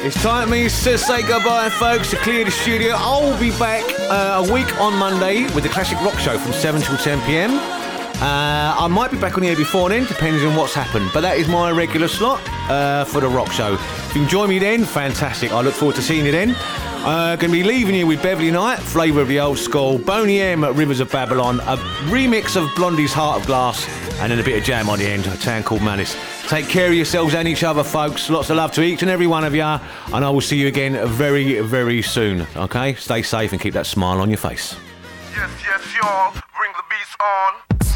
It's time for me to say goodbye, folks, to clear the studio. I'll be back a week on Monday with the Classic Rock Show from 7 till 10 p.m. I might be back on the air before then, depending on what's happened. But that is my regular slot for the Rock Show. If you can join me then, fantastic. I look forward to seeing you then. Going to be leaving you with Beverly Knight, Flavour of the Old School, Boney M at Rivers of Babylon, a remix of Blondie's Heart of Glass, and then a bit of jam on the end, a town called Malice. Take care of yourselves and each other, folks. Lots of love to each and every one of you, and I will see you again very, very soon. Okay? Stay safe and keep that smile on your face. Yes, y'all. Bring the beats on.